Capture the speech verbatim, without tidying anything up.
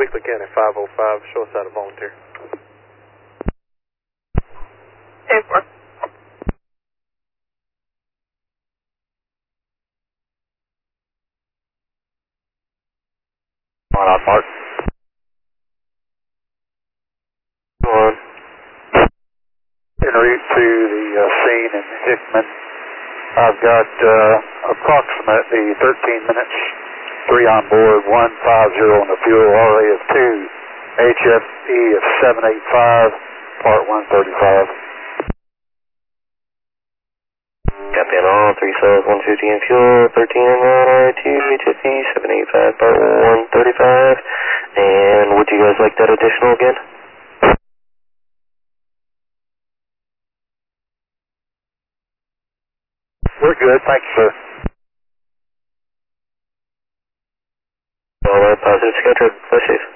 Weekly County five oh five, short side of volunteer. ten four. On out, Mark. One. En route to the uh, scene in Hickman. I've got uh, approximately thirteen minutes, three on board, one five zero on the fuel, R A of two, H F E of seven eight five, part one thirty-five. Copy on all, three cells, one fifty in fuel, thirteen in route, R A two, H F E seven eight five, part one thirty-five. And would you guys like that additional again? We're good, thank you, sir. All right, positive schedule, flash safe.